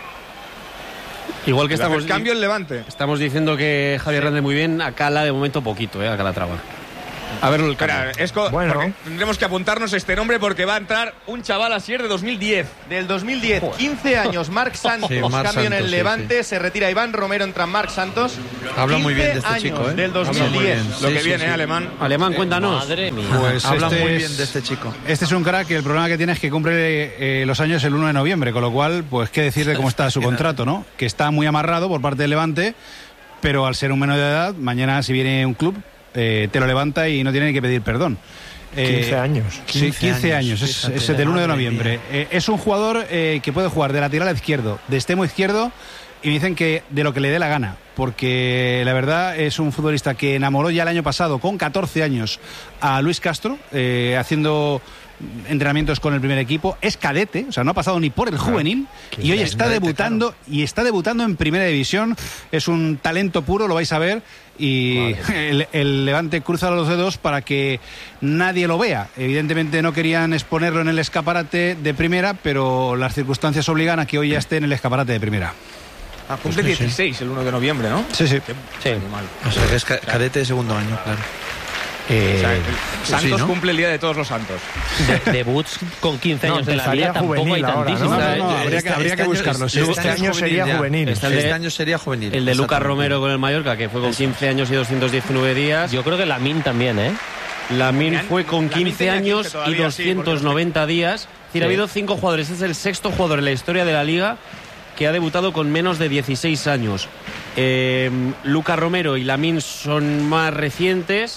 Igual que Le hace estamos, el cambio el Levante. estamos diciendo que Javier Hernández muy bien, a Cala de momento poquito, ¿eh? A Calatrava. A ver el cambio. Espera, Esco, Bueno. porque tendremos que apuntarnos este nombre porque va a entrar un chaval Asier de dos mil diez. Del dos mil diez, quince años, Marc Santos, Sí, Marc cambio en el Santos, sí, Levante, se retira Iván Romero, entra Marc Santos. Habla muy bien de quince este chico, años ¿eh? Del Habla muy dos mil diez. bien. Lo Sí, que sí, viene, sí. ¿eh, Alemán. Alemán, cuéntanos. Madre mía. Pues Habla este muy es- bien de este chico. Este es un crack y el problema que tiene es que cumple eh, los años el uno de noviembre, con lo cual, pues qué decir de cómo está su contrato, ¿no? Que está muy amarrado por parte del Levante, pero al ser un menor de edad, mañana si viene un club, eh, te lo levanta y no tiene ni que pedir perdón. quince Eh, años. Sí, quince años, es, Fíjate, es del uno de madre noviembre. Eh, es un jugador eh, que puede jugar de lateral a izquierdo, de extremo izquierdo, y me dicen que de lo que le dé la gana, porque la verdad es un futbolista que enamoró ya el año pasado, con catorce años, a Luis Castro, eh, haciendo entrenamientos con el primer equipo. Es cadete, o sea, no ha pasado ni por el juvenil, qué y hoy bien, está cadete, debutando, y está debutando en primera división. Es un talento puro, lo vais a ver, y el, el Levante cruza los dedos para que nadie lo vea. Evidentemente no querían exponerlo en el escaparate de primera, pero las circunstancias obligan a que hoy ya esté en el escaparate de primera. Ah, cumple Pues sí, dieciséis el uno de noviembre, ¿no? Sí, sí. sí. Animal. O sea, que es ca- cadete de segundo año, claro. Eh, o sea, el sí, Santos ¿no? cumple el día de todos los santos. De, debuts con quince años No, en la liga empezaría tampoco hay juvenil ahora, tantísimos. ¿no? ¿eh? No, no, habría que- habría que año- buscarlo, sí. Este, Este año es sería ya. juvenil. Está el de- Este año sería juvenil. El de Lucas exactamente. Romero con el Mallorca, que fue con quince años y doscientos diecinueve días. Yo creo que Lamine también, ¿eh? Lamine Lamine- fue con Lamine quince tenía años quince y todavía, sí, doscientos noventa días. Es decir, ha habido cinco jugadores. Es el sexto jugador en la historia de la liga que ha debutado con menos de dieciséis años. Eh, Lucas Romero y Lamine son más recientes.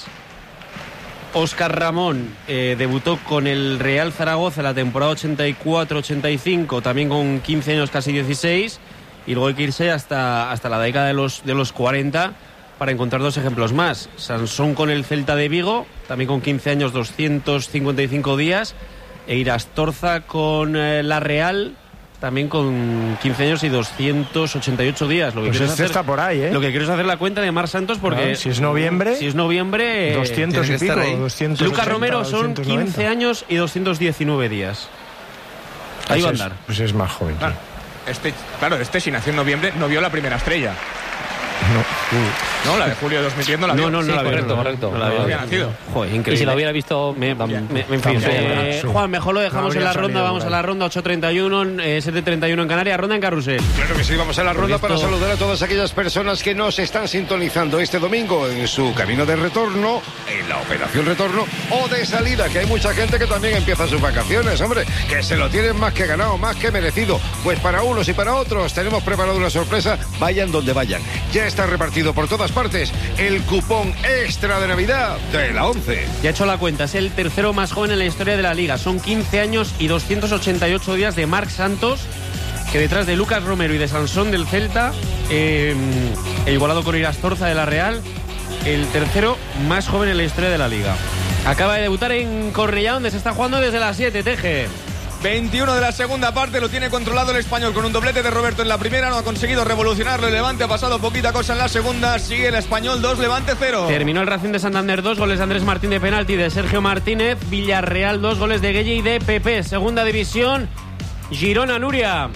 Óscar Ramón eh, debutó con el Real Zaragoza la temporada ochenta y cuatro ochenta y cinco, también con quince años, casi dieciséis. Y luego hay que irse hasta, hasta la década de los, de los cuarenta para encontrar dos ejemplos más. Sansón con el Celta de Vigo, también con quince años, doscientos cincuenta y cinco días. E Irastorza con eh, la Real, también con quince años y doscientos ochenta y ocho días. Lo que Pues quiero este hacer, está por ahí, ¿eh? Lo que quiero es hacer la cuenta de Mar Santos porque... Claro, si es noviembre, Si es noviembre... eh, doscientos y tiene que estar pico, ahí. doscientos Lucas ochenta, Romero son doscientos noventa. quince años y doscientos diecinueve días. Ahí va a Pues es- andar. Pues es más joven. Claro, este, claro, este si nació en noviembre no vio la primera estrella. No, la de julio de dos mil diez no la vio. No, no, no Sí, la vio. correcto, no, correcto. No la No vio. había nacido. Joder, increíble. Y si lo hubiera visto... Me, me, me- en fin, Tampoco, eh, sí. Juan, mejor lo dejamos No en la habría ronda. salido Vamos por a ahí. la ronda ocho treinta y uno, eh, siete treinta y uno en Canarias, ronda en Carrusel. Claro que sí, vamos a la ronda Esto- para saludar a todas aquellas personas que nos están sintonizando este domingo en su camino de retorno, en la operación retorno o de salida, que hay mucha gente que también empieza sus vacaciones, hombre, que se lo tienen más que ganado, más que merecido. Pues para unos y para otros tenemos preparado una sorpresa, vayan donde vayan. Ya está repartido por todas partes el cupón extra de Navidad de la once. Ya he hecho la cuenta, es el tercero más joven en la historia de la liga. Son quince años y doscientos ochenta y ocho días de Marc Santos, que detrás de Lucas Romero y de Sansón del Celta, eh, e igualado con Irastorza de la Real, el tercero más joven en la historia de la liga. Acaba de debutar en Cornellá, donde se está jugando desde las siete, Teje. veintiuno de la segunda parte, lo tiene controlado el Español con un doblete de Roberto en la primera, no ha conseguido revolucionarlo el Levante, ha pasado poquita cosa en la segunda, sigue el Español dos, Levante cero. Terminó el Racing de Santander dos, goles de Andrés Martín de penalti, de Sergio Martínez. Villarreal dos, goles de Gueye y de Pepe. Segunda división, Girona, Nuria.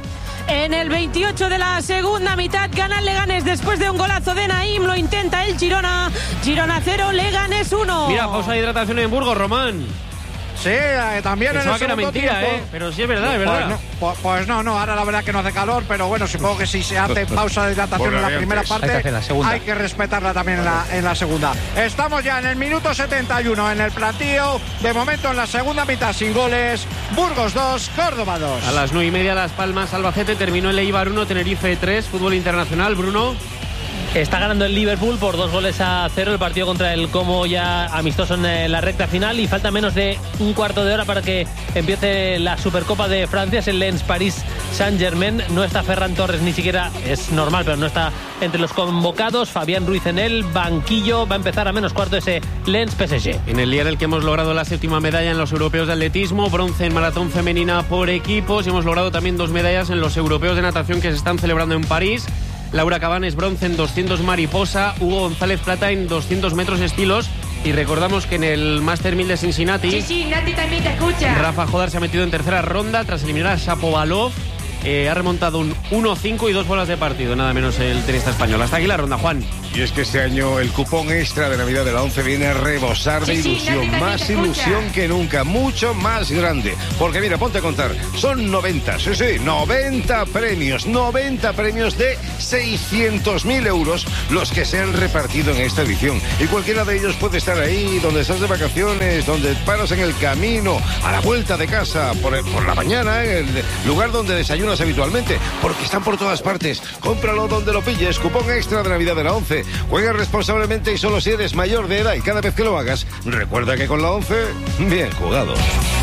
En el veintiocho de la segunda mitad gana el Leganés después de un golazo de Naim. Lo intenta el Girona. Girona cero, Leganés uno. Mira, pausa de hidratación en Burgos, Román. Sí, eh, también en Pensaba el que era segundo mentira, tiempo. ¿eh? Pero sí es verdad, es Pues verdad. no, pues, pues no, no, ahora la verdad que no hace calor, pero bueno, supongo que si se hace pausa de hidratación Por en la variantes. primera Hay parte, que hacer la segunda. hay que respetarla también en la, en la segunda. Estamos ya en el minuto setenta y uno en el plantío, de momento en la segunda mitad sin goles, Burgos dos, Córdoba dos. A las nueve y media, Las Palmas, Albacete. Terminó el Eibar uno, Tenerife tres. Fútbol internacional, Bruno. Está ganando el Liverpool por dos goles a cero el partido contra el Como, ya amistoso en eh, la recta final, y falta menos de un cuarto de hora para que empiece la Supercopa de Francia. Es el Lens París Saint-Germain. No está Ferran Torres, ni siquiera, es normal, pero no está entre los convocados. Fabián Ruiz en el banquillo. Va a empezar a menos cuarto ese Lens P S G. En el día en el que hemos logrado la séptima medalla en los europeos de atletismo, bronce en maratón femenina por equipos, y hemos logrado también dos medallas en los europeos de natación que se están celebrando en París. Laura Cabanes, bronce en doscientos mariposa, Hugo González, plata en doscientos metros estilos. Y recordamos que en el Master mil de Cincinnati, Sí, sí, Nati también te escucha. Rafa Jodar se ha metido en tercera ronda tras eliminar a Shapovalov. Eh, ha remontado un uno cinco y dos bolas de partido, nada menos el tenista español. Hasta aquí la ronda, Juan. Y es que este año el cupón extra de Navidad de la ONCE viene a rebosar de Sí, sí, ilusión, nadie, nadie más te escucha. ilusión que nunca, mucho más grande. Porque mira, ponte a contar, son noventa, sí, sí, noventa premios, noventa premios de seiscientos mil euros los que se han repartido en esta edición. Y cualquiera de ellos puede estar ahí, donde estás de vacaciones, donde paras en el camino, a la vuelta de casa, por, por la mañana, en el lugar donde desayunas habitualmente, porque están por todas partes. Cómpralo donde lo pilles, cupón extra de Navidad de la ONCE. Juega responsablemente y solo si eres mayor de edad, y cada vez que lo hagas, recuerda que con la ONCE, bien jugado.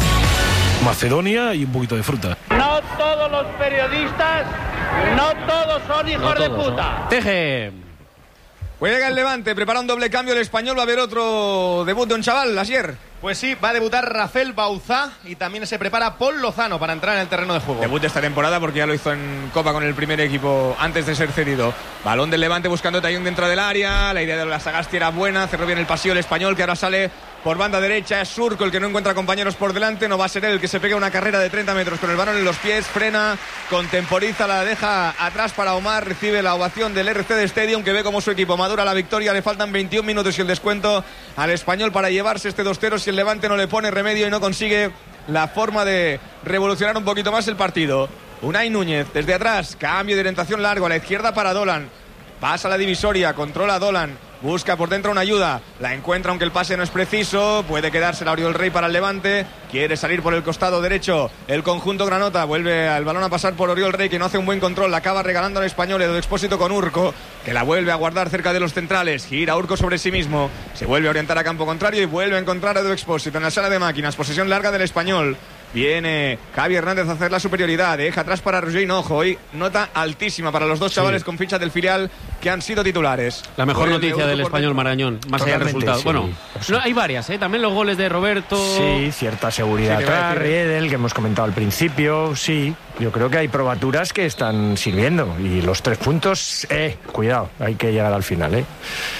Macedonia y un poquito de fruta. No todos los periodistas, no todos son hijos No de todos, puta. ¿no? Teje. Pues llega el Levante, prepara un doble cambio el Español, va a haber otro debut de un chaval, Asier. Pues sí, va a debutar Rafael Bauzá y también se prepara Paul Lozano para entrar en el terreno de juego. Debut de esta temporada porque ya lo hizo en Copa con el primer equipo antes de ser cedido. Balón del Levante buscando Tayón dentro del área. La idea de la Sagasti era buena. Cerró bien el pasillo el Español, que ahora sale por banda derecha. Es Surco el que no encuentra compañeros por delante. No va a ser él el que se pega una carrera de treinta metros con el balón en los pies. Frena, contemporiza, la deja atrás para Omar. Recibe la ovación del R C D Stadium, que ve como su equipo madura la victoria. Le faltan veintiún minutos y el descuento al Español para llevarse este dos cero si el Levante no le pone remedio y no consigue la forma de revolucionar un poquito más el partido. Unai Núñez desde atrás, cambio de orientación largo a la izquierda para Dolan, pasa la divisoria, controla a Dolan, busca por dentro una ayuda, la encuentra aunque el pase no es preciso, puede quedarse la Oriol Rey para el Levante, quiere salir por el costado derecho el conjunto granota, vuelve al balón a pasar por Oriol Rey, que no hace un buen control, la acaba regalando al Español, Edu Expósito con Urco, que la vuelve a guardar cerca de los centrales, gira Urco sobre sí mismo, se vuelve a orientar a campo contrario y vuelve a encontrar a Edu Expósito en la sala de máquinas, posesión larga del Español. Viene Javi Hernández a hacer la superioridad, deja atrás para Roger Hinojo, hoy nota altísima para los dos chavales sí. con ficha del filial que han sido titulares. La mejor Por noticia del Español Marañón, más allá del resultado. Sí. Bueno, no, hay varias, ¿eh? También los goles de Roberto. Sí, cierta seguridad Sí, atrás, Riedel, que hemos comentado al principio, sí. Yo creo que hay probaturas que están sirviendo y los tres puntos, eh, cuidado, hay que llegar al final, eh.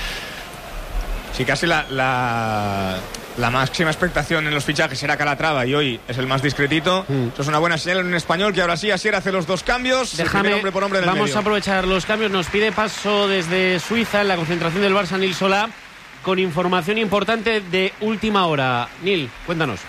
Sí, casi la, la, la máxima expectación en los fichajes era Calatrava y hoy es el más discretito. Mm. Eso es una buena señal en un Español que ahora sí, Asier hace los dos cambios. Déjame, hombre por hombre en el vamos medio. a aprovechar los cambios. Nos pide paso desde Suiza en la concentración del Barça Nil Solá con información importante de última hora. Nil, cuéntanos.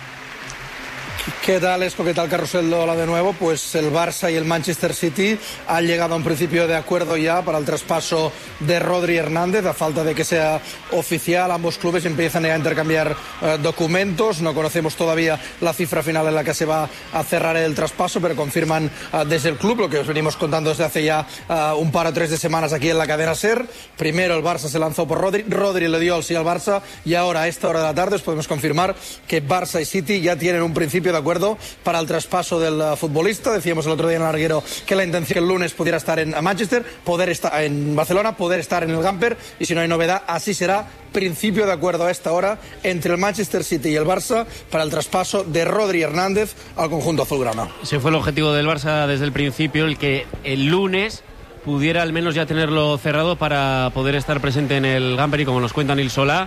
¿Qué tal, Esco? ¿Qué tal, Carrusel? Hola de nuevo. Pues el Barça y el Manchester City han llegado a un principio de acuerdo ya para el traspaso de Rodri Hernández, a falta de que sea oficial. Ambos clubes empiezan a intercambiar eh, documentos. No conocemos todavía la cifra final en la que se va a cerrar el traspaso, pero confirman eh, desde el club lo que os venimos contando desde hace ya eh, un par o tres de semanas aquí en la cadena SER. Primero el Barça se lanzó por Rodri, Rodri le dio el sí al Barça y ahora a esta hora de la tarde os podemos confirmar que Barça y City ya tienen un principio de acuerdo para el traspaso del uh, futbolista. Decíamos el otro día en el larguero que la intención que el lunes pudiera estar en Manchester, poder estar en Barcelona, poder estar en el Gamper, y si no hay novedad, así será. Principio de acuerdo a esta hora entre el Manchester City y el Barça para el traspaso de Rodri Hernández al conjunto azulgrana. Ese fue el objetivo del Barça desde el principio, el que el lunes pudiera al menos ya tenerlo cerrado para poder estar presente en el Gamper, y como nos cuenta Nil Solá,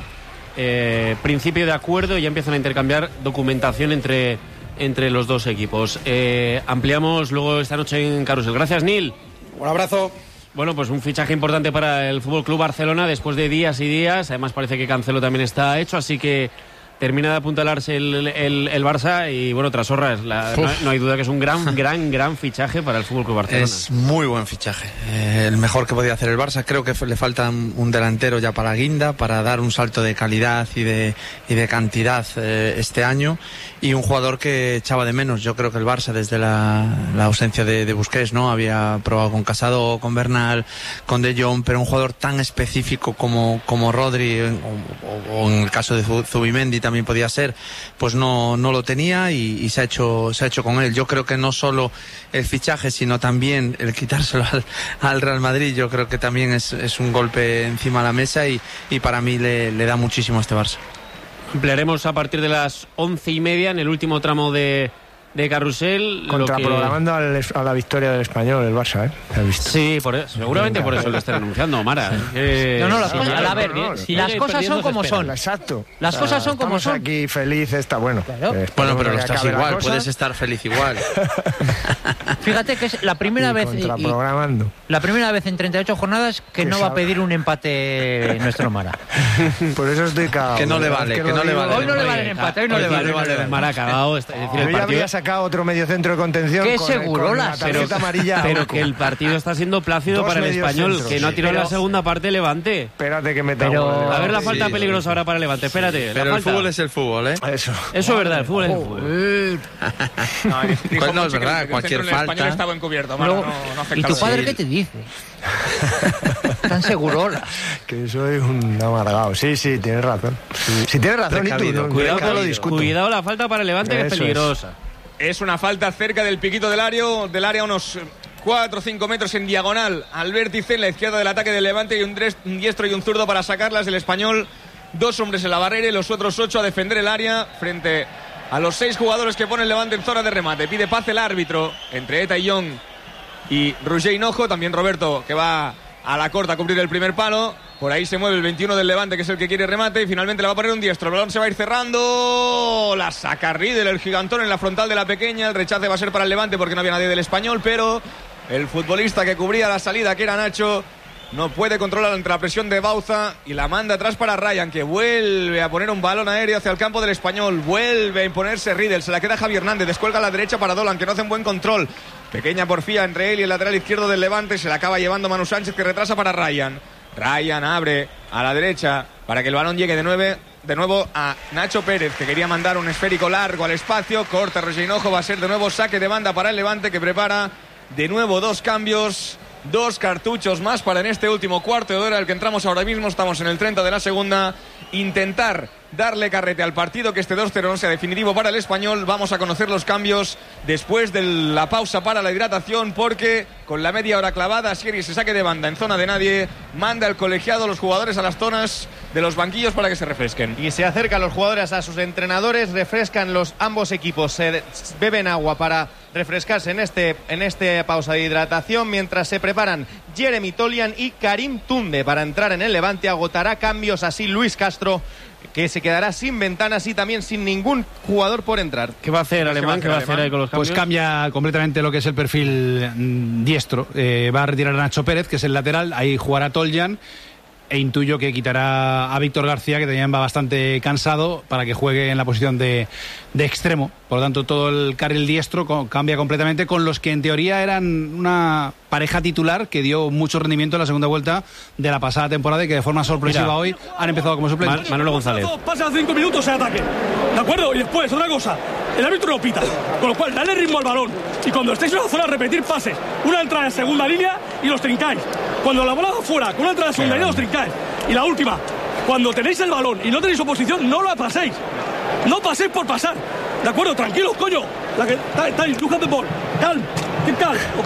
eh, principio de acuerdo, y ya empiezan a intercambiar documentación entre entre los dos equipos. Eh, ampliamos luego esta noche en Carrusel. Gracias, Nil. Un abrazo. Bueno, pues un fichaje importante para el F C Barcelona después de días y días. Además parece que Cancelo también está hecho, así que termina de apuntalarse el, el, el Barça y bueno, Trasorras, la, no, no hay duda que es un gran, gran, gran fichaje para el F C Barcelona. Es muy buen fichaje, eh, el mejor que podía hacer el Barça. Creo que le falta un delantero ya para guinda, para dar un salto de calidad y de, y de cantidad eh, este año, y un jugador que echaba de menos. Yo creo que el Barça, desde la, la ausencia de, de Busquets, ¿no? Había probado con Casado, con Bernal, con De Jong, pero un jugador tan específico como, como Rodri, o, o, o en el caso de Zubimendi también podía ser, pues no, no lo tenía, y, y se ha hecho se ha hecho con él. Yo creo que no solo el fichaje, sino también el quitárselo al, al Real Madrid, yo creo que también es, es un golpe encima de la mesa, y, y para mí le, le da muchísimo a este Barça. Ampliaremos a partir de las once y media en el último tramo de de Carrusel. Contraprogramando que... a la victoria del Español, el Barça, ¿eh? ¿Has visto? Sí, por eso, seguramente por eso lo están anunciando, Mara. Sí. Eh, no, no, las, sí, cosas, a ver, no, no, si las cosas son como son. Exacto. Las o sea, cosas son como son. Aquí feliz está bueno. Claro. Eh, bueno, pero no estás igual, puedes estar feliz igual. Fíjate que es la primera y vez. Contraprogramando. Y, la primera vez en treinta y ocho jornadas que, que no sabe. va a pedir un empate nuestro Mara. Por eso estoy cagado. Que no le vale, que, que no le vale. Hoy no le vale el empate, hoy no le vale. vale. Mara cagado. Es decir, el partido había sacado otro medio centro de contención. Qué con, seguro con la tarjeta amarilla. Pero que el partido está siendo plácido Dos para el Español, centros, que no ha tirado sí. la segunda parte Levante. Espérate que me tengo. Pero... A ver la falta sí, peligrosa sí. ahora para Levante. Espérate. Pero la el falta. fútbol es el fútbol, ¿eh? Eso. Eso es verdad, el fútbol es el fútbol. No, dijo pues no es verdad, cualquier falta. El español estaba encubierto. Mara, Luego, no, no afecta ¿y tu padre sí. qué te dice? Tan segurola. Que soy un amargado. Sí, sí, tienes razón. Sí, sí tienes razón. Y tú, cuidado, no lo discuto. Cuidado la falta para Levante, que es peligrosa. Es. es una falta cerca del piquito del área, del área unos cuatro o cinco metros en diagonal al vértice, en la izquierda del ataque del Levante, y un, dres, un diestro y un zurdo para sacarlas. El Español, dos hombres en la barrera y los otros ocho a defender el área frente a los seis jugadores que pone el Levante en zona de remate. Pide paz el árbitro entre Eta y Young y Roger Hinojo. También Roberto, que va a la corta a cubrir el primer palo. Por ahí se mueve el veintiuno del Levante, que es el que quiere remate, y finalmente le va a poner un diestro. El balón se va a ir cerrando. La saca Riedel, el gigantón, en la frontal de la pequeña. El rechace va a ser para el Levante porque no había nadie del Español, pero el futbolista que cubría la salida, que era Nacho, no puede controlar ante la presión de Bauza y la manda atrás para Ryan, que vuelve a poner un balón aéreo hacia el campo del Español. Vuelve a imponerse Riedel, se la queda Javi Hernández, descuelga a la derecha para Dolan, que no hace un buen control. Pequeña porfía entre él y el lateral izquierdo del Levante. Se la acaba llevando Manu Sánchez, que retrasa para Ryan. Ryan abre a la derecha para que el balón llegue de, nueve, de nuevo a Nacho Pérez, que quería mandar un esférico largo al espacio. Corta Roger Hinojo, va a ser de nuevo saque de banda para el Levante, que prepara de nuevo dos cambios, dos cartuchos más para en este último cuarto de hora el que entramos ahora mismo. Estamos en el treinta de la segunda. Intentar darle carrete al partido, que este dos cero no sea definitivo para el Español. Vamos a conocer los cambios después de la pausa para la hidratación, porque con la media hora clavada, Sieri se saque de banda en zona de nadie, manda el colegiado a los jugadores a las zonas de los banquillos para que se refresquen. Y se acercan los jugadores a sus entrenadores, refrescan los ambos equipos, se beben agua para refrescarse en este en este pausa de hidratación, mientras se preparan Jeremy Tolian y Karim Tunde para entrar en el Levante. Agotará cambios así Luis Castro, que se quedará sin ventanas y también sin ningún jugador por entrar. ¿Qué va a hacer Alemán? ¿Qué va a hacer ahí con los cambios? Pues cambia completamente lo que es el perfil mm, diestro. Eh, va a retirar a Nacho Pérez, que es el lateral, ahí jugará Toljan, e intuyo que quitará a Víctor García, que también va bastante cansado, para que juegue en la posición de, de extremo. Por lo tanto, todo el carril diestro co- cambia completamente, con los que en teoría eran una pareja titular que dio mucho rendimiento en la segunda vuelta de la pasada temporada y que de forma sorpresiva Mira, hoy han empezado como suplentes. Man- Manolo González. Pasan cinco minutos en ataque, ¿de acuerdo? Y después, otra cosa, el árbitro lo pita, con lo cual dale ritmo al balón y cuando estéis en la zona repetir pases, una entrada en segunda línea y los trincáis. Cuando la bola va fuera, con una entrada en segunda línea los trincáis. Y la última, cuando tenéis el balón y no tenéis oposición, no la paséis. No paséis por pasar. ¿De acuerdo? Tranquilos, coño. La que estáis, look at the ball. Calm. Keep calm, ¿ok?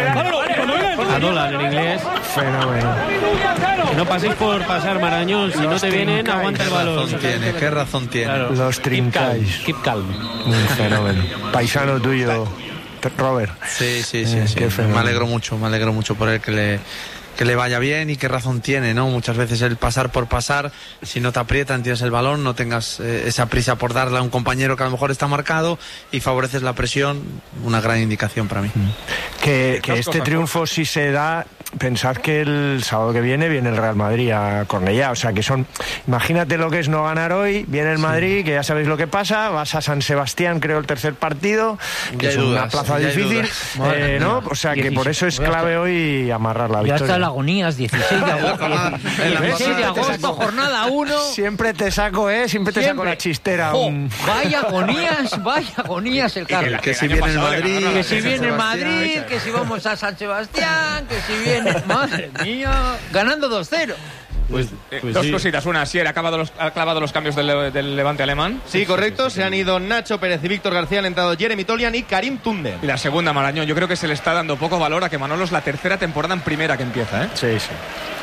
A Dolan en inglés. Fenómeno. Que no paséis por pasar, Marañón. Si no te vienen, aguanta el balón. ¿Qué razón tiene? ¿Qué razón tiene? Claro. Los trincáis. Keep calm. Un fenómeno. Paisano tuyo, Robert. Sí, sí, sí. Eh, sí. Me alegro mucho, me alegro mucho por él, que le... que le vaya bien. Y qué razón tiene, ¿no? Muchas veces el pasar por pasar, si no te aprietan, tienes el balón, no tengas eh, esa prisa por darle a un compañero que a lo mejor está marcado y favoreces la presión, una gran indicación para mí. Que, que este triunfo, si se da, pensad que el sábado que viene viene el Real Madrid a Cornellá, o sea que son, imagínate lo que es no ganar hoy, viene el Madrid, sí, que ya sabéis lo que pasa, vas a San Sebastián, creo, el tercer partido, que es dudas, una plaza difícil, eh, ¿no? O sea que por eso es clave hoy amarrar la victoria. Ya está el agonías, dieciséis de agosto, dieciséis de agosto, jornada uno. Siempre te saco, ¿eh? Siempre te Siempre. saco la chistera. Oh, vaya agonías, vaya agonías el Carlos. Que, que si viene el Madrid, que si viene el Madrid, que si vamos a San Sebastián, que si viene... Madre mía, ganando dos cero. Pues, eh, pues dos sí. cositas. Una, Sier ha clavado los, ha clavado los cambios del, del Levante alemán. Sí, correcto. Se han ido Nacho Pérez y Víctor García. Han entrado Jeremy Tolian y Karim Tunde. Y la segunda, Marañón. Yo creo que se le está dando poco valor a que Manolo es la tercera temporada en primera que empieza, ¿eh? Sí, sí.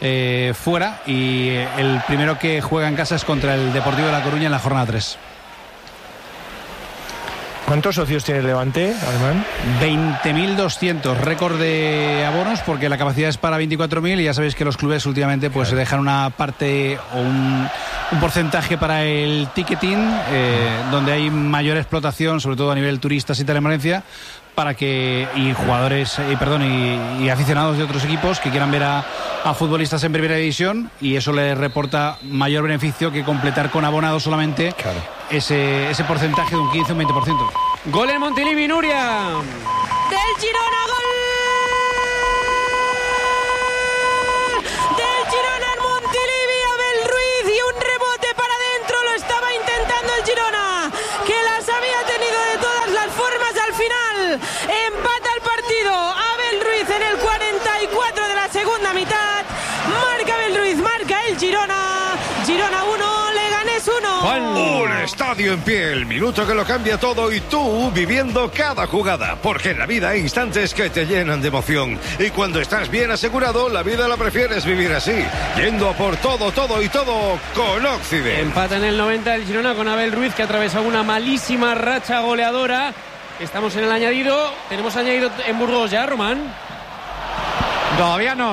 eh, fuera, y el primero que juega en casa es contra el Deportivo de La Coruña en la jornada tres. ¿Cuántos socios tiene el Levante, Armán? veinte mil doscientos, récord de abonos, porque la capacidad es para veinticuatro mil y ya sabéis que los clubes últimamente pues claro. dejan una parte o un, un porcentaje para el ticketing, eh, donde hay mayor explotación, sobre todo a nivel turistas y tal en Valencia, para que y jugadores y perdón y, y aficionados de otros equipos que quieran ver a, a futbolistas en primera división, y eso les reporta mayor beneficio que completar con abonados solamente claro. ese, ese porcentaje de un quince o un veinte por ciento. Gol en Montilivi, Nuria. Del Girona, gol del Girona en Montilivi, Abel Ruiz, y un rebote para adentro, lo estaba intentando el Girona, que las había tenido de todas las formas. Al final empata el partido Abel Ruiz en el cuarenta y cuatro de la segunda mitad. Marca Abel Ruiz, marca el Girona. Girona uno, Leganés uno. Un estadio en pie, el minuto que lo cambia todo, y tú viviendo cada jugada, porque en la vida hay instantes que te llenan de emoción, y cuando estás bien asegurado, la vida la prefieres vivir así, yendo a por todo, todo y todo con Occident. Empata en el noventa el Girona con Abel Ruiz, que atravesado una malísima racha goleadora. Estamos en el añadido. Tenemos añadido en Burgos ya, Román. Todavía no.